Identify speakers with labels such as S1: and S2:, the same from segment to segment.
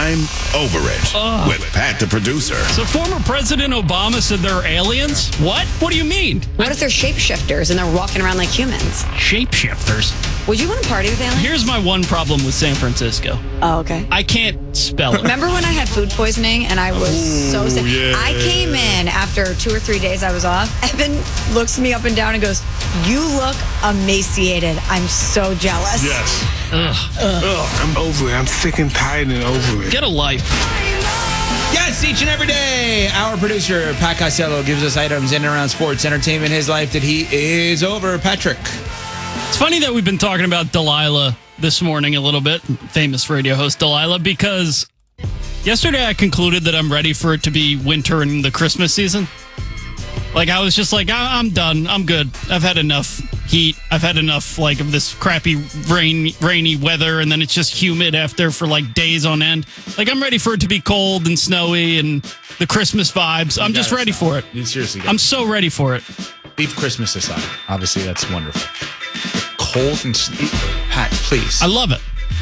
S1: I'm over it with Pat the producer.
S2: So former President Obama said they're aliens? What? What do you mean?
S3: What if they're shapeshifters and they're walking around like humans?
S2: Shapeshifters.
S3: Would you want to party with aliens?
S2: Here's my one problem with San Francisco.
S3: Oh, okay.
S2: I can't spell it.
S3: Remember when I had food poisoning and I was so sick?
S1: yeah.
S3: I came in after 2 or 3 days I was off. Evan looks me up and down and goes, "You look emaciated. I'm so jealous."
S1: Yes.
S4: I'm over it. I'm sick and tired and over it.
S2: Get a life.
S5: Yes, each and every day, our producer, Pat Costello, gives us items in and around sports, entertainment, his life that he is over. Patrick.
S2: It's funny that we've been talking about Delilah this morning a little bit, famous radio host Delilah, because yesterday I concluded that I'm ready for it to be winter and the Christmas season. Like, I was just like, I'm done. I'm good. I've had enough heat. I've had enough, like, of this crappy rainy weather, and then it's just humid after for, like, days on end. Like, I'm ready for it to be cold and snowy and the Christmas vibes. I'm just ready for it.
S5: You seriously
S2: I'm so ready for it.
S5: leave Christmas aside. Obviously, that's wonderful. Cold and Pat, please.
S2: I love it.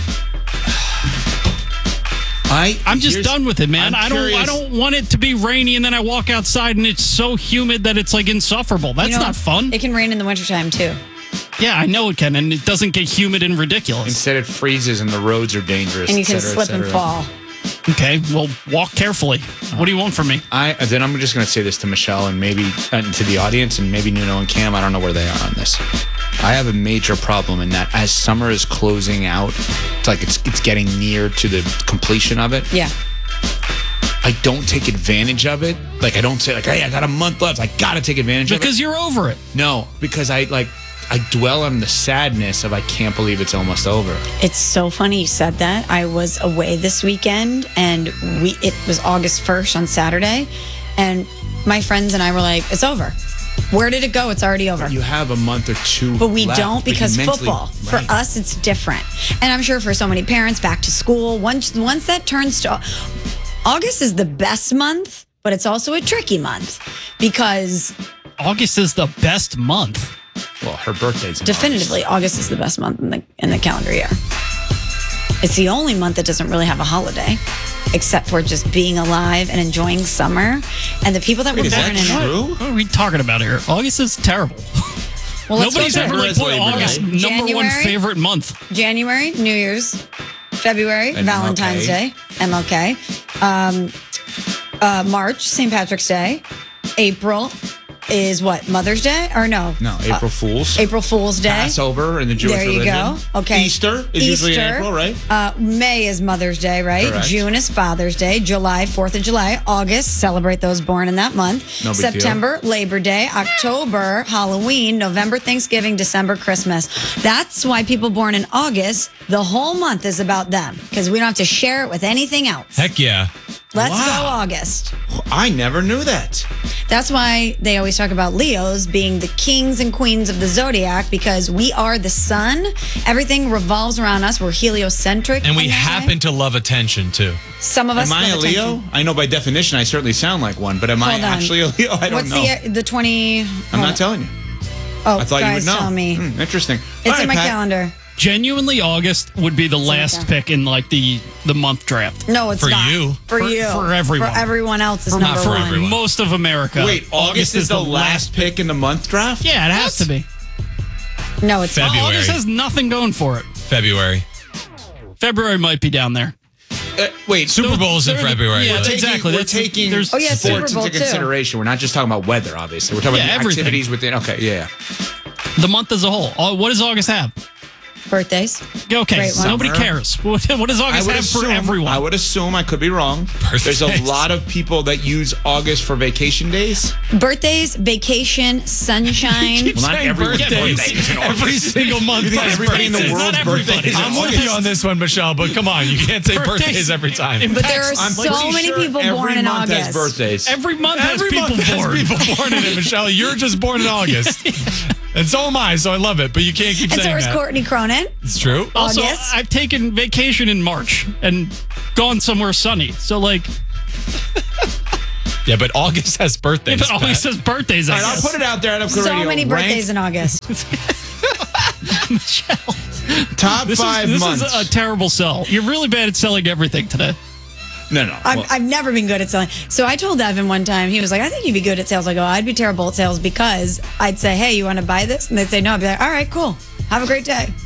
S2: I'm just done with it, man. I don't want it to be rainy and then I walk outside and it's so humid that it's like insufferable. That's not fun.
S3: It can rain in the wintertime too.
S2: Yeah, I know it can, and it doesn't get humid and ridiculous.
S5: Instead, it freezes and the roads are dangerous.
S3: And you can slip and fall.
S2: Okay, well, walk carefully. What do you want from me?
S5: Then I'm just going to say this to Michelle and maybe to the audience and maybe Nuno and Cam. I don't know where they are on this. I have a major problem in that as summer is closing out, it's like it's getting near to the completion of it.
S3: Yeah.
S5: I don't take advantage of it. Like, I don't say, like, hey, I got a month left. I got to take advantage of it.
S2: Because you're over it.
S5: No, because I dwell on the sadness of I can't believe it's almost over.
S3: It's so funny you said that. I was away this weekend, and it was August 1st on Saturday, and my friends and I were like, it's over. Where did it go? It's already over.
S5: You have a month or two
S3: But we
S5: left,
S3: don't because football.
S5: Right.
S3: For us, it's different. And I'm sure for so many parents, back to school, once that turns to... August is the best month, but it's also a tricky month because...
S2: August is the best month.
S5: Well, her birthday's in
S3: Definitively, August is the best month in the calendar year. It's the only month that doesn't really have a holiday, except for just being alive and enjoying summer. And the people that were
S5: Is
S3: born
S5: that
S3: in
S5: true?
S2: What are we talking about here? August is terrible.
S3: Well, let's
S2: Nobody's
S3: go
S2: ever
S3: through
S2: like, boy, August, number one favorite month.
S3: January, New Year's. February,
S5: And
S3: Valentine's Day, MLK. March, St. Patrick's Day. April is what? Mother's Day? Or no?
S5: No, April Fool's.
S3: April Fool's Day.
S5: Passover in the Jewish
S3: There you
S5: religion.
S3: go. Okay.
S5: Easter is usually in April, right?
S3: May is Mother's Day, right?
S5: Correct.
S3: June is Father's Day. July, 4th of July. August, celebrate those born in that month.
S5: No big deal.
S3: September, Labor Day. October, Halloween. November, Thanksgiving. December, Christmas. That's why people born in August, the whole month is about them because we don't have to share it with anything else.
S6: Heck yeah.
S3: Let's
S5: Wow.
S3: go August.
S5: I never knew that.
S3: That's why they always talk about Leos being the kings and queens of the zodiac because we are the sun. Everything revolves around us. We're heliocentric.
S6: And we
S3: in that way.
S6: happen to love attention, too.
S3: Some of us
S5: Am I a
S3: love
S5: Leo?
S3: attention.
S5: I know by definition I certainly sound like one, but am I
S3: Hold on.
S5: actually a Leo? I don't
S3: What's
S5: know.
S3: the 20?
S5: I'm not telling you.
S3: Oh,
S5: I thought you
S3: guys,
S5: would know.
S3: tell me.
S5: Interesting.
S3: It's
S5: All right,
S3: in my
S5: Pat.
S3: calendar.
S2: Genuinely, August would be the last
S3: okay.
S2: pick in like the month draft.
S3: No, it's
S6: For
S3: not.
S6: you.
S3: For you.
S2: For everyone.
S3: For everyone else is
S2: For,
S3: number
S2: for
S3: one.
S6: everyone.
S2: most of America.
S5: Wait, August is the last pick in the month draft?
S2: Yeah, it has to be.
S3: No, it's not.
S6: February.
S2: August has nothing going for it.
S6: February.
S2: February might be down there.
S5: Wait,
S6: Super Bowl's in
S2: they're the-
S6: February.
S2: yeah, exactly.
S5: We're
S2: That's-
S5: taking
S2: there's-
S3: Oh, yeah,
S5: sports
S3: Super Bowl,
S5: into
S3: too.
S5: consideration. We're not just talking about weather, obviously. We're talking
S2: Yeah,
S5: about the
S2: everything.
S5: activities within. Okay, yeah.
S2: The month as a whole. What does August have?
S3: Birthdays.
S2: Okay,
S3: Great one.
S2: nobody
S5: Summer.
S2: cares. What does August have for everyone?
S5: I would assume, I could be wrong. There's a
S6: Birthdays.
S5: lot of people that use August for vacation days.
S3: Birthdays, vacation, sunshine.
S5: Well, not everyone's
S2: birthdays.
S5: birthdays in
S6: Every
S5: August.
S6: single month.
S5: You think
S6: has
S5: everybody in the
S6: birthdays.
S5: world's
S2: Not everybody.
S5: birthdays in
S6: I'm with
S5: August?
S6: you on this one, Michelle, but come on. You can't say birthdays every time.
S3: But there are
S5: I'm
S3: so
S5: pretty
S3: many
S5: sure
S3: people born
S5: every
S3: in
S5: month
S3: August.
S5: has birthdays.
S2: Every month has
S6: Every
S2: people
S6: month
S2: born.
S6: has people born in it, Michelle. You're just born in August. And so am I, so I love it. But you can't keep
S3: And so
S6: saying
S3: is
S6: that.
S3: Courtney Cronin.
S6: It's true.
S2: Also,
S3: August.
S2: I've taken vacation in March and gone somewhere sunny. So, like,
S6: Yeah, but August has birthdays.
S2: but August
S6: Pat.
S2: has birthdays, I
S5: All right, I'll
S2: guess.
S5: put it out there at Upco
S3: So
S5: Radio.
S3: many birthdays in August.
S5: Top
S2: This
S5: five
S2: is
S5: months.
S2: a terrible sell. You're really bad at selling everything today.
S5: No.
S3: I've never been good at selling. So I told Evan one time, he was like, I think you'd be good at sales. I go, I'd be terrible at sales because I'd say, hey, you want to buy this? And they'd say no. I'd be like, all right, cool. Have a great day.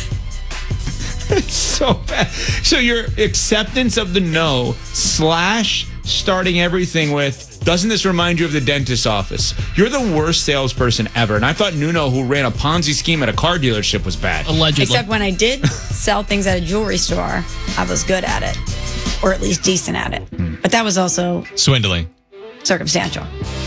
S5: So bad. So your acceptance of the no / starting everything with, doesn't this remind you of the dentist's office? You're the worst salesperson ever. And I thought Nuno, who ran a Ponzi scheme at a car dealership, was bad.
S2: Allegedly.
S3: Except when I did sell things at a jewelry store, I was good at it, or at least decent at it. But that was also
S6: Swindling.
S3: circumstantial.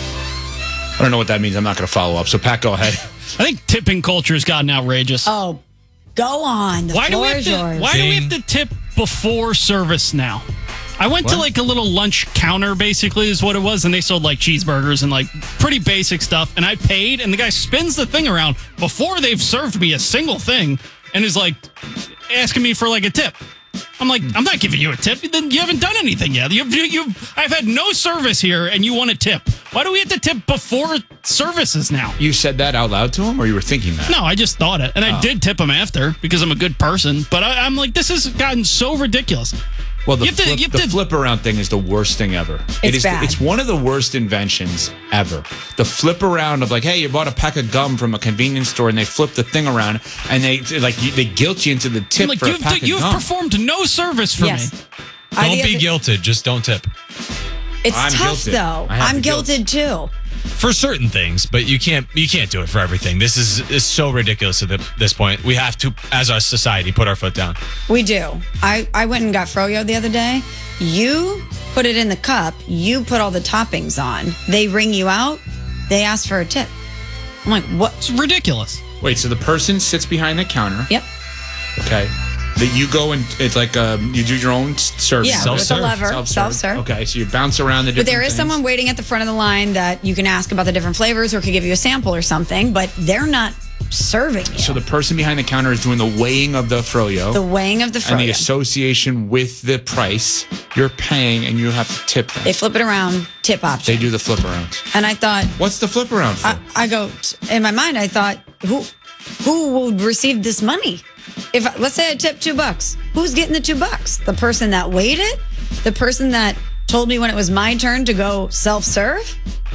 S5: I don't know what that means. I'm not going to follow up. So, Pat, go ahead.
S2: I think tipping culture has gotten outrageous.
S3: Oh, go on. The floor is yours.
S2: Why do we have to tip before service now? I went to like a little lunch counter, basically, is what it was, and they sold like cheeseburgers and like pretty basic stuff. And I paid, and the guy spins the thing around before they've served me a single thing and is like asking me for like a tip. I'm like, I'm not giving you a tip. Then you haven't done anything yet. I've had no service here, and you want a tip. Why do we have to tip before services now?
S5: You said that out loud to him, or you were thinking that?
S2: No, I just thought it. And I did tip him after because I'm a good person. But I'm like, this has gotten so ridiculous.
S5: Well, the flip around thing is the worst thing ever.
S3: It's bad.
S5: It's one of the worst inventions ever. The flip around of like, hey, you bought a pack of gum from a convenience store and they flip the thing around and they guilt you into the tip
S2: Like,
S5: for a pack of
S2: you've
S5: gum.
S2: performed no service for me.
S6: Don't be guilted. Just don't tip.
S3: It's
S5: I'm
S3: tough
S5: guilted.
S3: though.
S5: I have
S3: I'm
S5: the guilt.
S3: guilted too.
S6: For certain things, but you can't do it for everything. This is so ridiculous at this point. We have to, as a society, put our foot down.
S3: We do. I went and got froyo the other day. You put it in the cup. You put all the toppings on. They ring you out. They ask for a tip. I'm like, what?
S2: It's ridiculous.
S5: Wait, so the person sits behind the counter.
S3: Yep.
S5: Okay. That you go and it's like you do your own service.
S3: Yeah, with a lever, self-serve.
S5: Okay, so you bounce around the different
S3: But there is
S5: things.
S3: someone waiting at the front of the line that you can ask about the different flavors or could give you a sample or something, but they're not serving you.
S5: So the person behind the counter is doing the weighing of the froyo.
S3: The weighing of the froyo.
S5: And the association with the price you're paying, and you have to tip them.
S3: They flip it around, tip option.
S5: They do the flip around.
S3: And I thought,
S5: What's the flip around for?
S3: I go, in my mind, I thought, who would receive this money? If let's say I tip $2, who's getting the $2? The person that waited? The person that told me when it was my turn to go self-serve?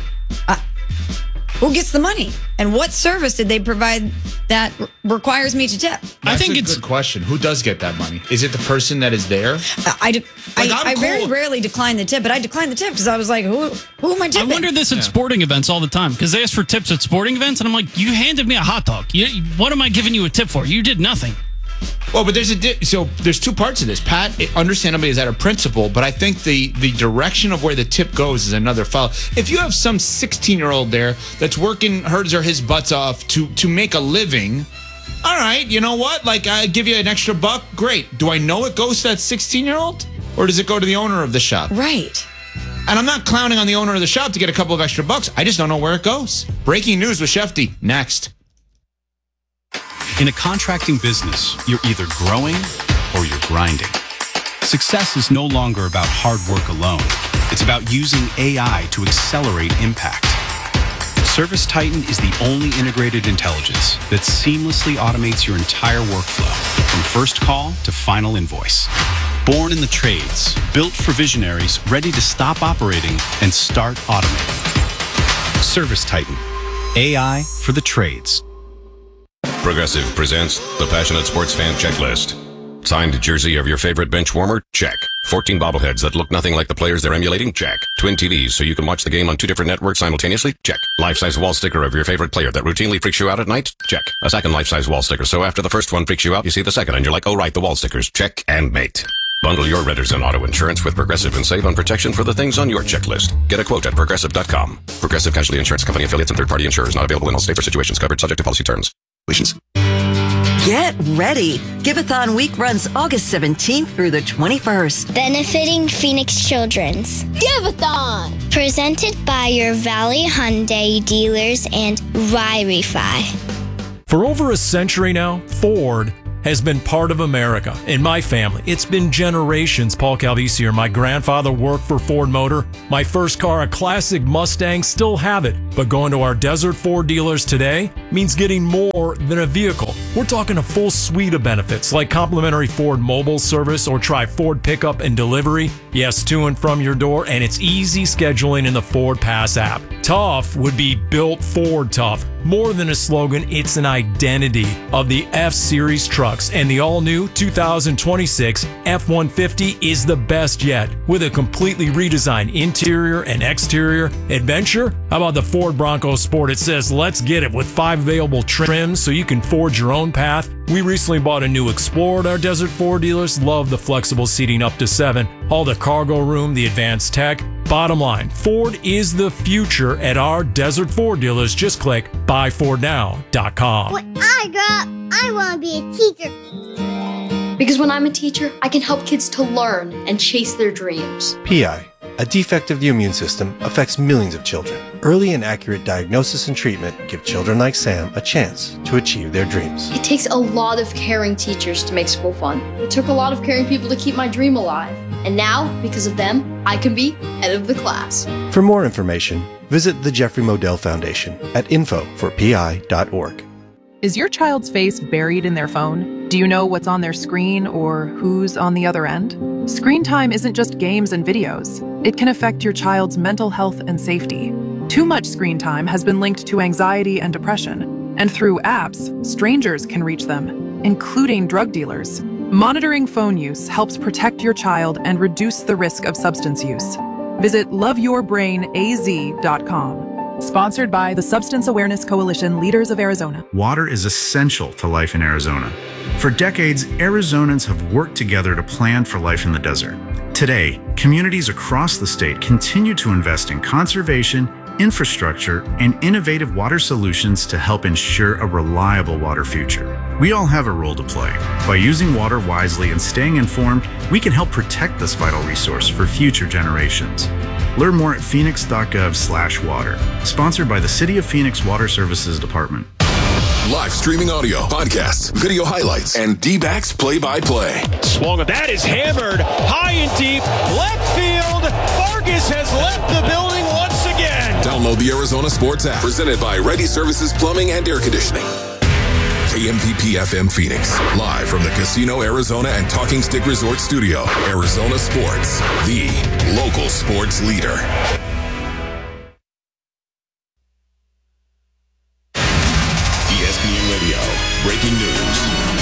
S3: Who gets the money? And what service did they provide that requires me to tip?
S2: I think
S5: That's a good question. Who does get that money? Is it the person that is there?
S3: I very rarely decline the tip, but I declined the tip because I was like, who am I
S2: I
S3: tipping?
S2: wonder this at sporting events all the time because they ask for tips at sporting events, and I'm like, you handed me a hot dog. What am I giving you a tip for? You did nothing.
S5: Well, but there's two parts of this. Pat, understandably, is at a principle, but I think the direction of where the tip goes is another follow. If you have some 16-year-old there that's working hers or his butts off to make a living, all right, you know what? Like, I give you an extra $1, great. Do I know it goes to that 16-year-old, or does it go to the owner of the shop?
S3: Right.
S5: And I'm not clowning on the owner of the shop to get a couple of extra $. I just don't know where it goes. Breaking news with Shefty next.
S7: In a contracting business, you're either growing or you're grinding. Success is no longer about hard work alone. It's about using AI to accelerate impact. ServiceTitan is the only integrated intelligence that seamlessly automates your entire workflow, from first call to final invoice. Born in the trades, built for visionaries ready to stop operating and start automating. ServiceTitan, AI for the trades.
S8: Progressive presents the Passionate Sports Fan Checklist. Signed jersey of your favorite bench warmer? Check. 14 bobbleheads that look nothing like the players they're emulating? Check. Twin TVs so you can watch the game on 2 different networks simultaneously? Check. Life-size wall sticker of your favorite player that routinely freaks you out at night? Check. A second life-size wall sticker so after the first one freaks you out, you see the second and you're like, oh right, the wall stickers. Check and mate. Bundle your renters and auto insurance with Progressive and save on protection for the things on your checklist. Get a quote at Progressive.com. Progressive Casualty Insurance Company affiliates and third-party insurers not available in all states or situations covered subject to policy terms.
S9: Get ready. Giveathon week runs August 17th through the 21st.
S10: Benefiting Phoenix Children's. Giveathon! Presented by your Valley Hyundai dealers and Ry-Refi.
S11: For over a century now, Ford has been part of America. In my family, it's been generations. Paul Calvisi here. My grandfather worked for Ford Motor. My first car, a classic Mustang, still have it. But going to our Desert Ford dealers today means getting more than a vehicle. We're talking a full suite of benefits like complimentary Ford mobile service or try Ford pickup and delivery. Yes, to and from your door, and it's easy scheduling in the Ford Pass app. Tough would be built Ford tough. More than a slogan, it's an identity of the F-Series trucks, and the all-new 2026 F-150 is the best yet. With a completely redesigned interior and exterior adventure, how about the Ford Bronco Sport? It says, let's get it, with 5 available trims so you can forge your own path. We recently bought a new Explorer at our Desert Ford dealers. Love the flexible seating up to 7, all the cargo room, the advanced tech. Bottom line, Ford is the future at our Desert Ford dealers. Just click buyfordnow.com.
S12: When I grow up, I want to be a teacher.
S13: Because when I'm a teacher, I can help kids to learn and chase their dreams.
S14: PI, a defect of the immune system, affects millions of children. Early and accurate diagnosis and treatment give children like Sam a chance to achieve their dreams.
S13: It takes a lot of caring teachers to make school fun. It took a lot of caring people to keep my dream alive. And now, because of them, I can be head of the class.
S14: For more information, visit the Jeffrey Modell Foundation at info4pi.org.
S15: Is your child's face buried in their phone? Do you know what's on their screen or who's on the other end? Screen time isn't just games and videos. It can affect your child's mental health and safety. Too much screen time has been linked to anxiety and depression. And through apps, strangers can reach them, including drug dealers. Monitoring phone use helps protect your child and reduce the risk of substance use. Visit loveyourbrainaz.com. Sponsored by the Substance Awareness Coalition Leaders of Arizona.
S16: Water is essential to life in Arizona. For decades, Arizonans have worked together to plan for life in the desert. Today, communities across the state continue to invest in conservation, infrastructure, and innovative water solutions to help ensure a reliable water future. We all have a role to play. By using water wisely and staying informed, we can help protect this vital resource for future generations. Learn more at phoenix.gov/water. Sponsored by the City of Phoenix Water Services Department.
S1: Live streaming audio, podcasts, video highlights, and D-backs play-by-play.
S17: Swung. That is hammered high and deep. Left field. Vargas has left the building once again.
S1: Download the Arizona Sports app. Presented by Ready Services Plumbing and Air Conditioning. KMPP FM Phoenix. Live from the Casino Arizona and Talking Stick Resort Studio. Arizona Sports. The local sports leader. ESPN Radio. Breaking news.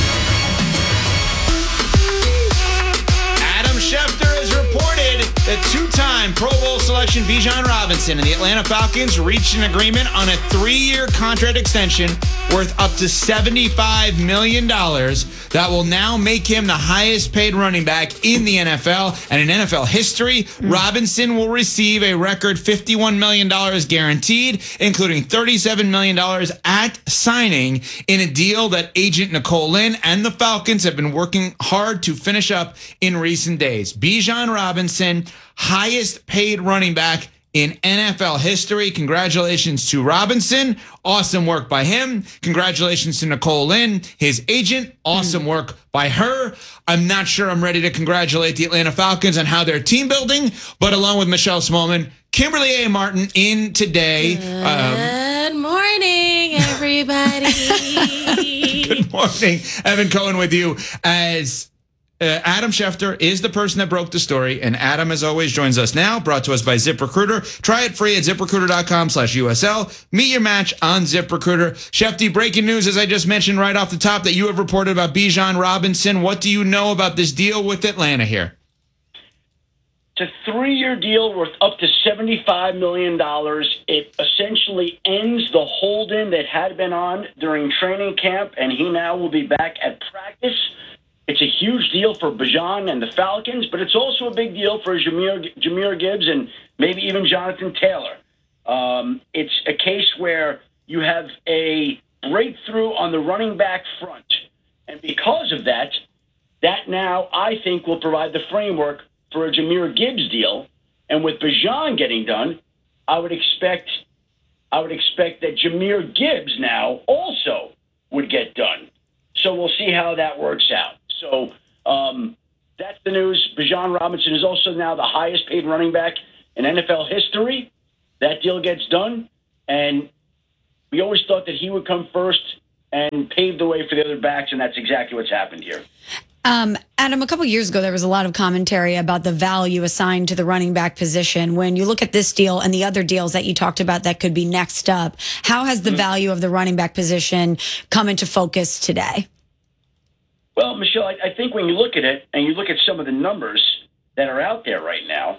S18: Adam Schefter has reported that two-time Pro Bowl selection Bijan Robinson and the Atlanta Falcons reached an agreement on a 3-year contract extension worth up to $75 million that will now make him the highest paid running back in the NFL. And in NFL history, Robinson will receive a record $51 million guaranteed, including $37 million at signing in a deal that agent Nicole Lynn and the Falcons have been working hard to finish up in recent days. Bijan Robinson, highest paid running back in NFL history. Congratulations to Robinson. Awesome work by him. Congratulations to Nicole Lynn, his agent. Awesome work by her. I'm not sure I'm ready to congratulate the Atlanta Falcons on how they're team building, but along with Michelle Smallman, Kimberly A. Martin in today.
S19: Good morning, everybody.
S18: Good morning. Evan Cohen with you as Adam Schefter is the person that broke the story, and Adam, as always, joins us now, brought to us by ZipRecruiter. Try it free at ZipRecruiter.com/USL. Meet your match on ZipRecruiter. Shefty, breaking news, as I just mentioned right off the top, that you have reported about Bijan Robinson. What do you know about this deal with Atlanta here?
S20: It's a 3-year deal worth up to $75 million. It essentially ends the hold-in that had been on during training camp, and he now will be back at practice. It's a huge deal for Bijan and the Falcons, but it's also a big deal for Jahmyr Gibbs and maybe even Jonathan Taylor. It's a case where you have a breakthrough on the running back front. And because of that, that now, I think, will provide the framework for a Jahmyr Gibbs deal. And with Bijan getting done, I would expect that Jahmyr Gibbs now also would get done. So we'll see how that works out. So that's the news. Bijan Robinson is also now the highest paid running back in NFL history. That deal gets done, and we always thought that he would come first and pave the way for the other backs, and that's exactly what's happened here.
S3: Adam, a couple years ago, there was a lot of commentary about the value assigned to the running back position. When you look at this deal and the other deals that you talked about that could be next up, how has the value of the running back position come into focus today?
S20: Well, Michelle, I think when you look at it and you look at some of the numbers that are out there right now,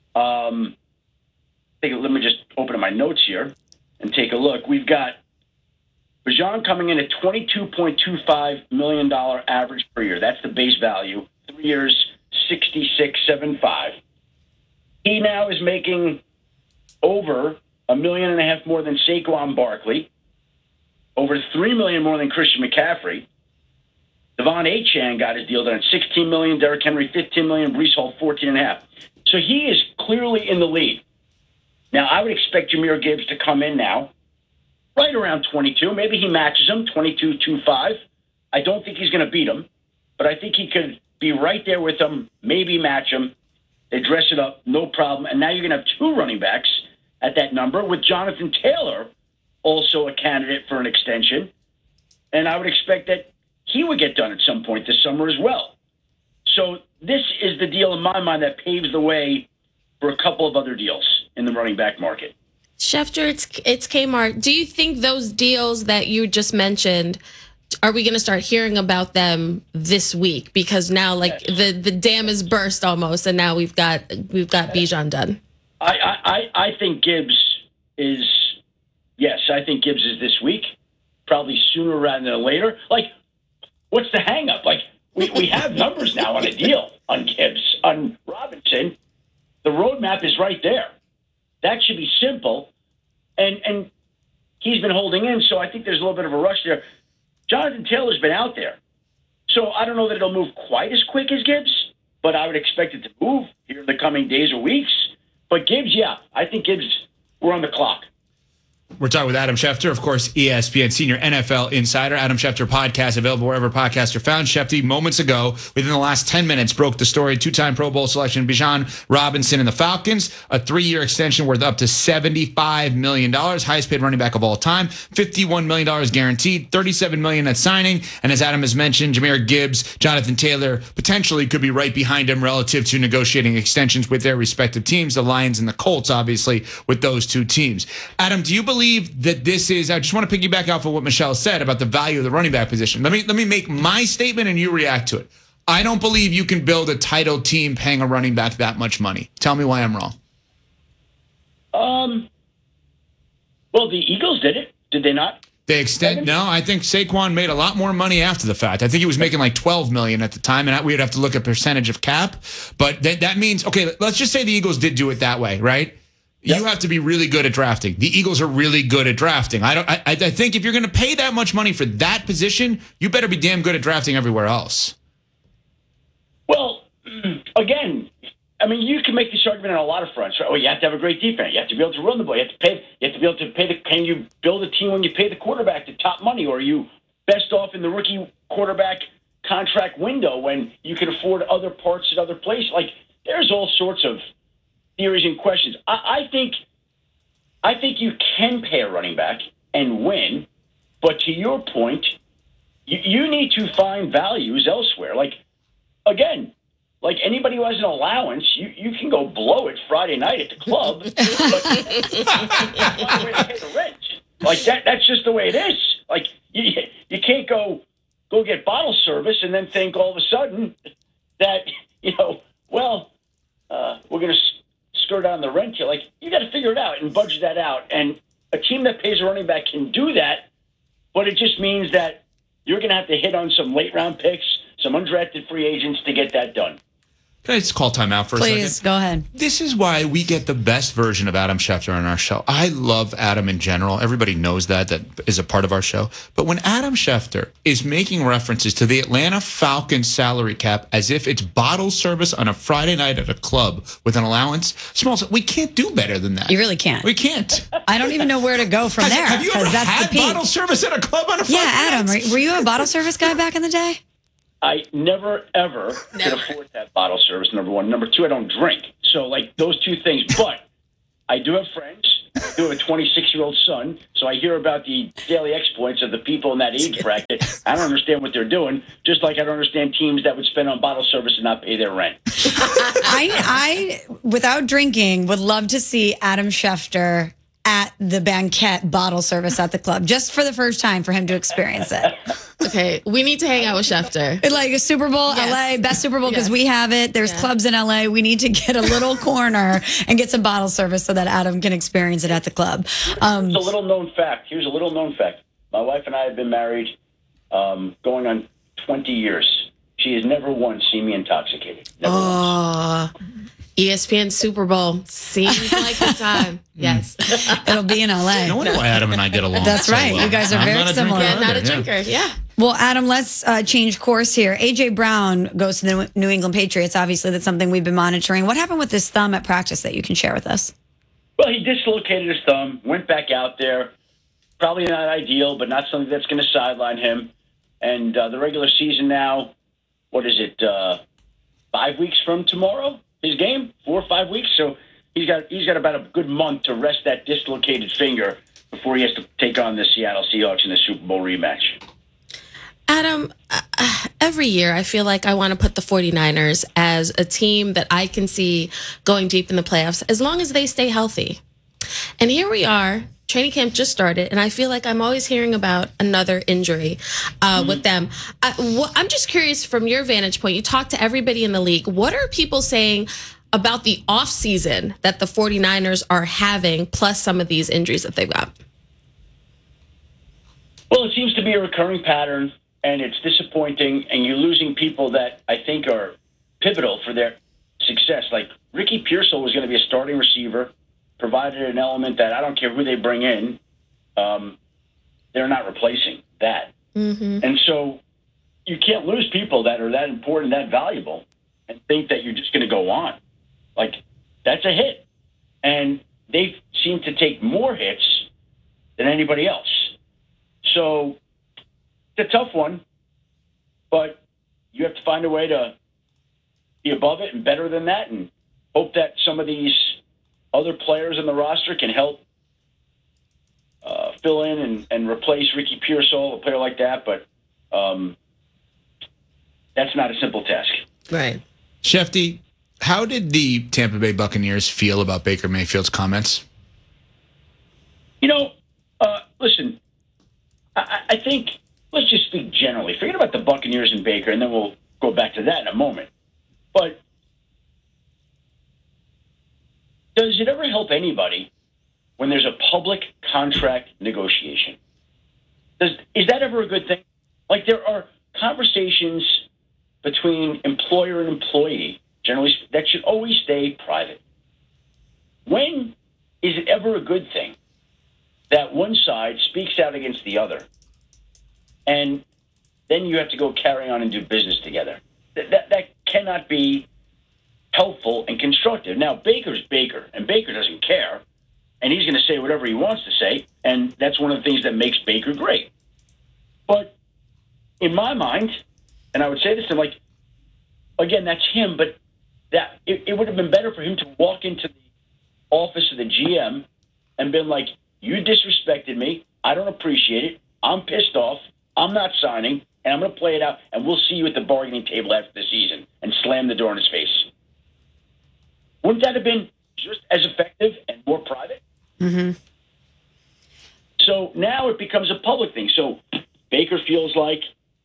S20: let me just open up my notes here and take a look. We've got Bijan coming in at $22.25 million average per year. That's the base value. 3 years, $66.75. He now is making over $1.5 million more than Saquon Barkley, over $3 million more than Christian McCaffrey. Devon Achane got his deal done at $16 million. Derrick Henry, $15 million. Breece Hall, $14.5. So he is clearly in the lead. Now, I would expect Jahmyr Gibbs to come in now right around 22. Maybe he matches him, 22.25. I don't think he's going to beat him, but I think he could be right there with him, maybe match him. They dress it up, no problem. And now you're going to have two running backs at that number, with Jonathan Taylor also a candidate for an extension. And I would expect that he would get done at some point this summer as well. So this is the deal in my mind that paves the way for a couple of other deals in the running back market.
S19: Schefter, it's Kmart. Do you think those deals that you just mentioned, are we going to start hearing about them this week? Because now, like, the dam is burst almost, and now we've got Bijan done.
S20: I think Gibbs is, I think Gibbs is this week, probably sooner rather than later. Like, what's the hang up? Like, we have numbers now on a deal on Gibbs, on Robinson. The roadmap is right there. That should be simple. And he's been holding in, so I think there's a little bit of a rush there. Jonathan Taylor's been out there. So I don't know that it'll move quite as quick as Gibbs, but I would expect it to move here in the coming days or weeks. But Gibbs, I think Gibbs, we're on the clock.
S5: We're talking with Adam Schefter, of course, ESPN senior NFL insider. Adam Schefter podcast available wherever podcasts are found. Schefter, moments ago, within the last 10 minutes, broke the story. Two-time Pro Bowl selection Bijan Robinson and the Falcons. A 3-year extension worth up to $75 million. Highest paid running back of all time. $51 million guaranteed. $37 million at signing. And as Adam has mentioned, Jahmyr Gibbs, Jonathan Taylor potentially could be right behind him relative to negotiating extensions with their respective teams. The Lions and the Colts, obviously, with those two teams. Adam, do you believe that this is, I just want to piggyback off of what Michelle said about the value of the running back position. Let me make my statement and you react to it. I don't believe you can build a title team paying a running back that much money. Tell me why I'm wrong.
S20: Well, the Eagles did it. Did they not?
S5: No, I think Saquon made a lot more money after the fact. I think he was making like $12 million at the time, and we'd have to look at percentage of cap. But that means, okay, let's just say the Eagles did do it that way, right? Yep. You have to be really good at drafting. The Eagles are really good at drafting. I think if you're going to pay that much money for that position, you better be damn good at drafting everywhere else.
S20: Well, again, I mean, you can make this argument on a lot of fronts. Right? Oh, you have to have a great defense. You have to be able to run the ball. You have to be able to pay can you build a team when you pay the quarterback the top money, or are you best off in the rookie quarterback contract window when you can afford other parts at other places? Like, there's all sorts of theories and questions. I think you can pay a running back and win, but to your point, you need to find values elsewhere. Like, again, like anybody who has an allowance, you can go blow it Friday night at the club, but you find a way to pay the rent. Like that's just the way it is. Like you can't go get bottle service and then think all of a sudden that we're going to skirt on the rent here. Like, you got to figure it out and budget that out. And a team that pays a running back can do that, but it just means that you're going to have to hit on some late round picks, some undrafted free agents to get that done.
S5: Can I just call timeout for a second?
S3: Please, go ahead.
S5: This is why we get the best version of Adam Schefter on our show. I love Adam in general. Everybody knows that is a part of our show. But when Adam Schefter is making references to the Atlanta Falcons salary cap as if it's bottle service on a Friday night at a club with an allowance, we can't do better than that.
S3: You really can't.
S5: We can't.
S3: I don't even know where to go from there.
S5: Have you ever
S3: that's
S5: had
S3: the peak.
S5: bottle service at a club on a Friday
S3: Adam,
S5: night?
S3: were you a bottle service guy back in the day?
S20: I never, ever could afford that bottle service, number one. Number two, I don't drink. So, like, those two things. But I do have friends. I do have a 26-year-old son, so I hear about the daily exploits of the people in that age bracket. I don't understand what they're doing, just like I don't understand teams that would spend on bottle service and not pay their rent.
S3: I without drinking, would love to see Adam Schefter at the banquet bottle service at the club, just for the first time for him to experience it.
S19: Okay, we need to hang out with Schefter.
S3: Like a Super Bowl, LA, best Super Bowl, because we have it. There's clubs in LA. We need to get a little corner and get some bottle service so that Adam can experience it at the club.
S20: It's a little known fact. Here's a little known fact. My wife and I have been married going on 20 years. She has never once seen me intoxicated. Never once.
S19: ESPN Super Bowl seems like the time. Yes.
S3: It'll be in LA.
S5: No wonder why Adam and I get along.
S3: That's
S5: so
S3: right.
S5: well.
S3: You guys are
S5: I'm
S3: very
S5: not a
S3: similar.
S5: drinker
S19: Not a
S5: either,
S19: drinker. Yeah.
S3: Well, Adam, let's change course here. A.J. Brown goes to the New England Patriots. Obviously, that's something we've been monitoring. What happened with his thumb at practice that you can share with us?
S20: Well, he dislocated his thumb, went back out there. Probably not ideal, but not something that's going to sideline him. And the regular season now, what is it, 5 weeks from tomorrow? His game, 4 or 5 weeks. So he's got about a good month to rest that dislocated finger before he has to take on the Seattle Seahawks in the Super Bowl rematch.
S19: Adam, every year I feel like I want to put the 49ers as a team that I can see going deep in the playoffs as long as they stay healthy. And here we are. Training camp just started, and I feel like I'm always hearing about another injury with them. I'm just curious from your vantage point. You talk to everybody in the league. What are people saying about the offseason that the 49ers are having, plus some of these injuries that they've got?
S20: Well, it seems to be a recurring pattern, and it's disappointing, and you're losing people that I think are pivotal for their success. Like Ricky Pearsall was going to be a starting receiver, provided an element that I don't care who they bring in, they're not replacing that. Mm-hmm. And so you can't lose people that are that important, that valuable, and think that you're just going to go on. Like, that's a hit. And they seem to take more hits than anybody else. So it's a tough one, but you have to find a way to be above it and better than that, and hope that some of these other players in the roster can help fill in and replace Ricky Pearsall, a player like that. But that's not a simple task.
S19: Right.
S5: Shefty, how did the Tampa Bay Buccaneers feel about Baker Mayfield's comments?
S20: Listen, I think let's just speak generally. Forget about the Buccaneers and Baker, and then we'll go back to that in a moment. But does it ever help anybody when there's a public contract negotiation? Is that ever a good thing? Like, there are conversations between employer and employee, generally, that should always stay private. When is it ever a good thing that one side speaks out against the other, and then you have to go carry on and do business together? That cannot be helpful and constructive. Now, Baker's Baker, and Baker doesn't care, and he's going to say whatever he wants to say, and that's one of the things that makes Baker great. But in my mind, and I would say this to him, like, again, that's him, but that it would have been better for him to walk into the office of the GM and been like, you disrespected me, I don't appreciate it, I'm pissed off, I'm not signing, and I'm going to play it out, and we'll see you at the bargaining table after the season, and slam the door in his face. Wouldn't that have been just as effective and more private?
S3: Mm-hmm.
S20: So now it becomes a public thing. So Baker feels like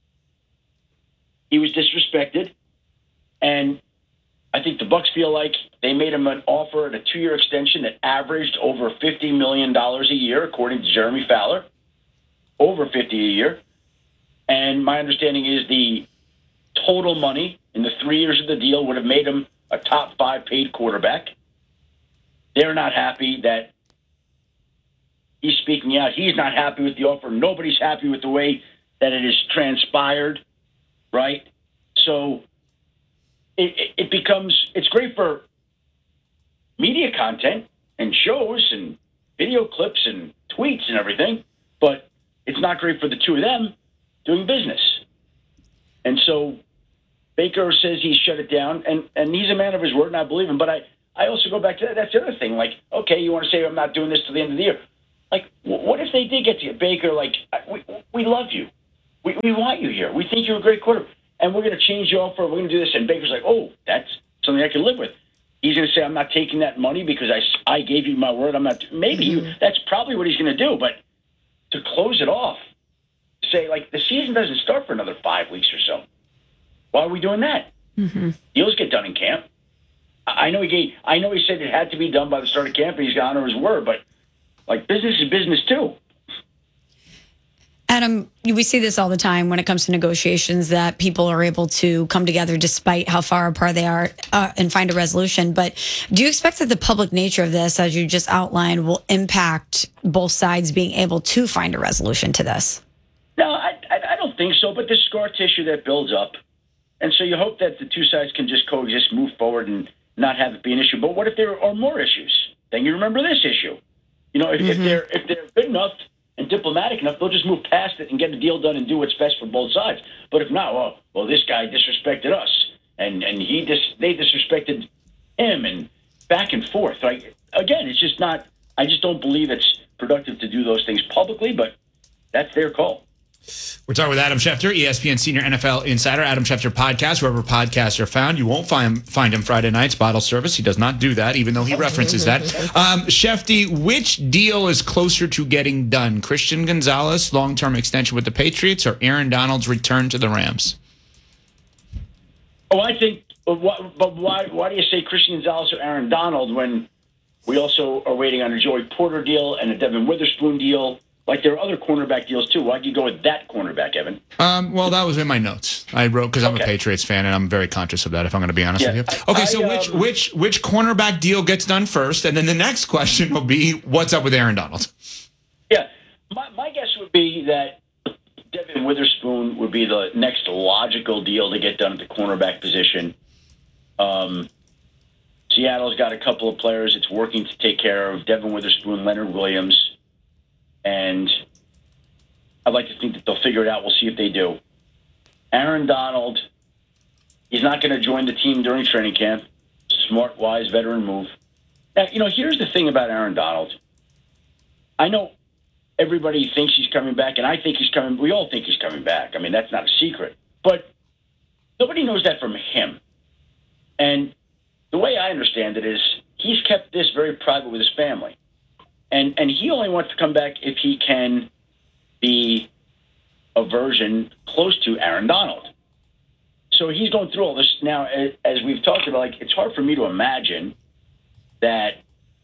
S20: he was disrespected, and I think the Bucs feel like they made him an offer at a 2-year extension that averaged over $50 million a year, according to Jeremy Fowler, over $50 a year. And my understanding is the total money in the 3 years of the deal would have made him a top 5 paid quarterback. They're not happy that he's speaking out. He's not happy with the offer. Nobody's happy with the way that it has transpired, right? So it becomes, it's great for media content and shows and video clips and tweets and everything, but it's not great for the two of them doing business. And so Baker says he shut it down, and he's a man of his word, and I believe him. But I also go back to that. That's the other thing. Like, okay, you want to say I'm not doing this till the end of the year. Like, what if they did get to you, Baker? Like, we love you. We want you here. We think you're a great quarterback, and we're going to change you offer. We're going to do this. And Baker's like, oh, that's something I can live with. He's going to say, I'm not taking that money because I gave you my word. I'm not. Maybe that's probably what he's going to do. But to close it off, say, like, the season doesn't start for another 5 weeks or so. Why are we doing that? Deals get done in camp. I know he said it had to be done by the start of camp, and he's going to honor his word. But, like, business is business, too.
S3: Adam, we see this all the time when it comes to negotiations, that people are able to come together despite how far apart they are and find a resolution. But do you expect that the public nature of this, as you just outlined, will impact both sides being able to find a resolution to this?
S20: No, I don't think so. But there's scar tissue that builds up. And so you hope that the two sides can just coexist, move forward, and not have it be an issue. But what if there are more issues? Then you remember this issue. You know, if they're good enough and diplomatic enough, they'll just move past it and get the deal done and do what's best for both sides. But if not, well, this guy disrespected us, and they disrespected him, and back and forth. Like, again, it's just not. I just don't believe it's productive to do those things publicly, but that's their call.
S5: We're talking with Adam Schefter, ESPN Senior NFL Insider. Adam Schefter podcast, wherever podcasts are found. You won't find him Friday nights, bottle service. He does not do that, even though he references that. Schefty, which deal is closer to getting done? Christian Gonzalez, long-term extension with the Patriots, or Aaron Donald's return to the Rams?
S20: Oh, I think, but why do you say Christian Gonzalez or Aaron Donald when we also are waiting on a Joey Porter deal and a Devin Witherspoon deal? Like, there are other cornerback deals, too. Why'd you go with that cornerback, Evan?
S5: Well, that was in my notes. I wrote, because I'm a Patriots fan, and I'm very conscious of that, if I'm going to be honest with you. Okay, so which cornerback deal gets done first? And then the next question will be, what's up with Aaron Donald?
S20: Yeah, my guess would be that Devin Witherspoon would be the next logical deal to get done at the cornerback position. Seattle's got a couple of players it's working to take care of, Devin Witherspoon, Leonard Williams. And I'd like to think that they'll figure it out. We'll see if they do. Aaron Donald, he's not going to join the team during training camp. Smart, wise, veteran move. Now, you know, here's the thing about Aaron Donald. I know everybody thinks he's coming back, and I think he's coming. We all think he's coming back. I mean, that's not a secret. But nobody knows that from him. And the way I understand it is he's kept this very private with his family. And he only wants to come back if he can be a version close to Aaron Donald. So he's going through all this now, as we've talked about. Like, it's hard for me to imagine that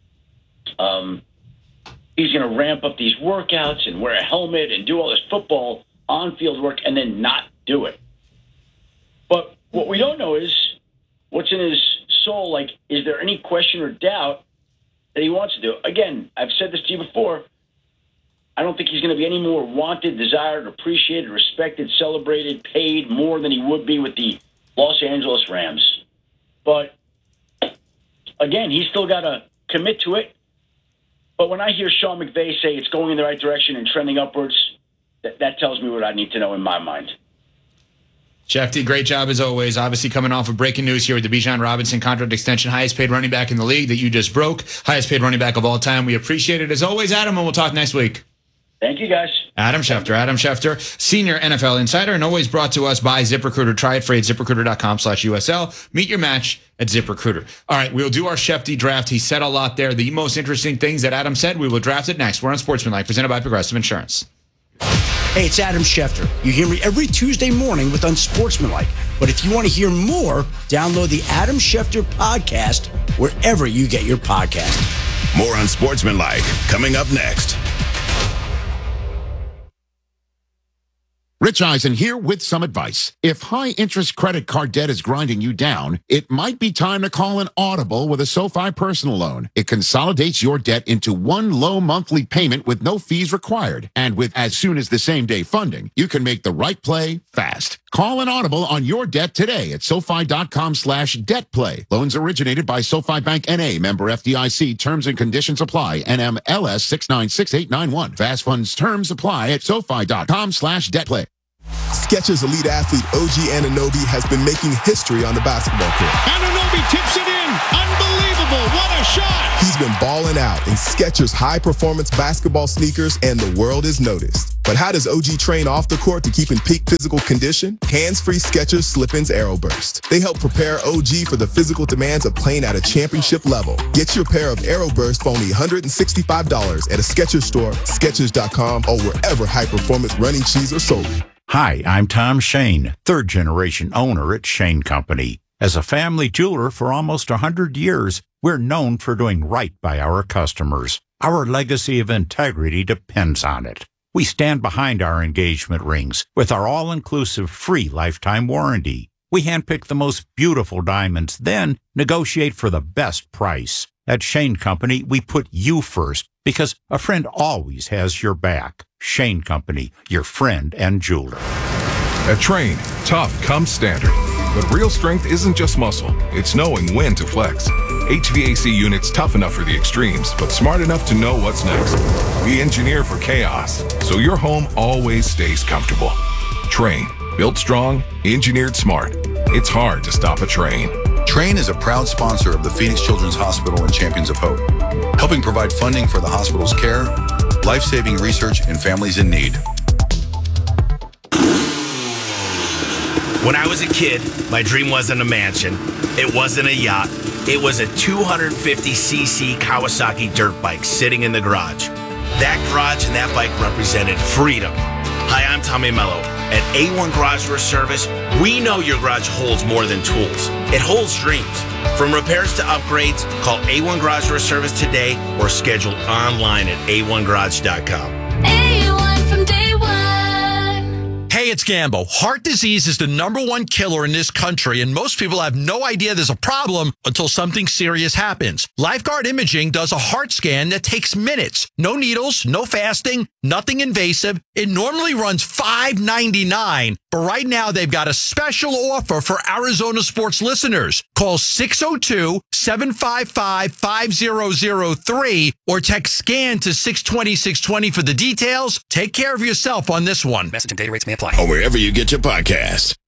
S20: he's going to ramp up these workouts and wear a helmet and do all this football on-field work and then not do it. But what we don't know is what's in his soul. Like, is there any question or doubt that he wants to do? Again, I've said this to you before. I don't think he's going to be any more wanted, desired, appreciated, respected, celebrated, paid more than he would be with the Los Angeles Rams. But, again, he's still got to commit to it. But when I hear Sean McVay say it's going in the right direction and trending upwards, that tells me what I need to know in my mind.
S5: Schefty, great job as always. Obviously coming off of breaking news here with the Bijan Robinson contract extension, highest paid running back in the league that you just broke, highest paid running back of all time. We appreciate it as always, Adam, and we'll talk next week.
S20: Thank you, guys.
S5: Adam Schefter, Senior NFL Insider, and always brought to us by ZipRecruiter. Try it free at ZipRecruiter.com/USL. Meet your match at ZipRecruiter. All right, we'll do our Schefty draft. He said a lot there. The most interesting things that Adam said, we will draft it next. We're on Sportsmanlike, presented by Progressive Insurance.
S21: Hey, it's Adam Schefter. You hear me every Tuesday morning with Unsportsmanlike. But if you want to hear more, download the Adam Schefter podcast wherever you get your podcast.
S1: More Unsportsmanlike coming up next. Rich Eisen here with some advice. If high-interest credit card debt is grinding you down, it might be time to call an audible with a SoFi personal loan. It consolidates your debt into one low monthly payment with no fees required. And with as soon as the same-day funding, you can make the right play fast. Call an audible on your debt today at SoFi.com/debtplay. Loans originated by SoFi Bank N.A., member FDIC. Terms and conditions apply. NMLS 696891. Fast funds terms apply at SoFi.com/debtplay.
S22: Skechers elite athlete OG Anunoby has been making history on the basketball court.
S17: Anunoby tips it in. Unbelievable. what a shot!
S22: He's been balling out in Skechers high-performance basketball sneakers, and the world is noticed. But how does OG train off the court to keep in peak physical condition? Hands-free Skechers Slip-ins AeroBurst. They help prepare OG for the physical demands of playing at a championship level. Get your pair of AeroBurst for only $165 at a Skechers store, Skechers.com, or wherever high-performance running shoes are sold.
S4: Hi, I'm Tom Shane, third-generation owner at Shane Company. As a family jeweler for almost 100 years, we're known for doing right by our customers. Our legacy of integrity depends on it. We stand behind our engagement rings with our all-inclusive free lifetime warranty. We handpick the most beautiful diamonds, then negotiate for the best price. At Shane Company, we put you first because a friend always has your back. Shane Company, your friend and jeweler.
S1: At Train, tough comes standard. But real strength isn't just muscle, it's knowing when to flex. HVAC units tough enough for the extremes, but smart enough to know what's next. We engineer for chaos, so your home always stays comfortable. Train, built strong, engineered smart. It's hard to stop a train.
S6: Train is a proud sponsor of the Phoenix Children's Hospital and Champions of Hope, helping provide funding for the hospital's care, life-saving research, and families in need.
S23: When I was a kid, my dream wasn't a mansion. It wasn't a yacht. It was a 250cc Kawasaki dirt bike sitting in the garage. That garage and that bike represented freedom. Hi, I'm Tommy Mello. At A1 Garage Door Service, we know your garage holds more than tools. It holds dreams. From repairs to upgrades, call A1 Garage Door Service today or schedule online at a1garage.com.
S24: A1 from day one.
S25: Hey, it's Gambo. Heart disease is the #1 killer in this country, and most people have no idea there's a problem until something serious happens. Lifeguard Imaging does a heart scan that takes minutes. No needles, no fasting, nothing invasive. It normally runs $5.99, but right now they've got a special offer for Arizona sports listeners. Call 602-755-5003 or text SCAN to 620-620 for the details. Take care of yourself on this one.
S26: Message and data rates may apply.
S1: Or wherever you get your podcasts.